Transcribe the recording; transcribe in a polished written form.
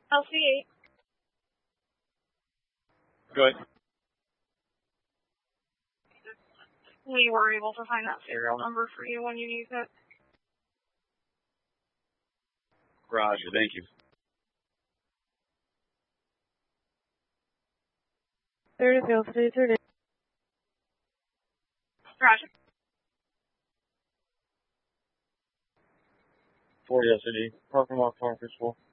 LC8. Good. We were able to find that serial number for you when you use it. Roger, thank you. 30 field, 30. Roger. 40 SCD, parking lot conference call.